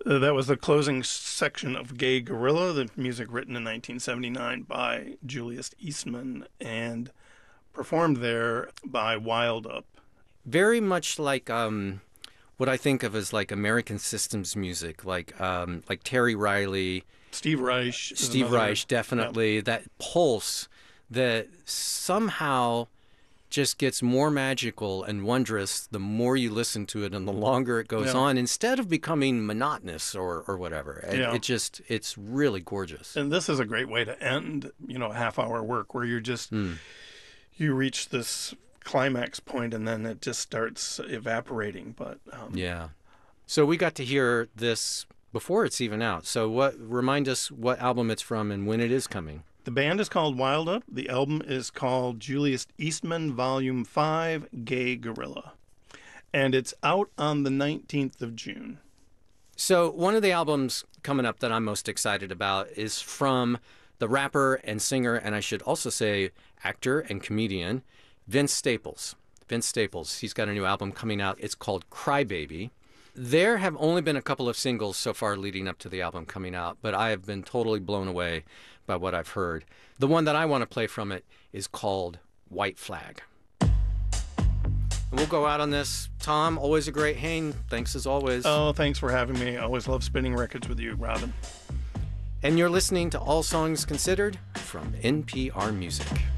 That was the closing section of Gay Gorilla, the music written in 1979 by Julius Eastman and performed there by Wild Up. Very much like what I think of as like American systems music, like Terry Riley, Steve Reich. Steve Reich, definitely. Yep. That pulse that somehow just gets more magical and wondrous the more you listen to it and the longer it goes on, instead of becoming monotonous or whatever. It's really gorgeous. And this is a great way to end, a half-hour work where you're just, you reach this climax point and then it just starts evaporating. But yeah. So we got to hear this before it's even out. So remind us what album it's from and when it is coming. The band is called Wild Up. The album is called Julius Eastman Volume 5, Gay Gorilla. And it's out on the 19th of June. So one of the albums coming up that I'm most excited about is from the rapper and singer, and I should also say actor and comedian, Vince Staples. Vince Staples, he's got a new album coming out. It's called Crybaby. There have only been a couple of singles so far leading up to the album coming out, but I have been totally blown away by what I've heard. The one that I want to play from it is called White Flag. And we'll go out on this. Tom, always a great hang. Thanks as always. Oh, thanks for having me. I always love spinning records with you, Robin. And you're listening to All Songs Considered from NPR Music.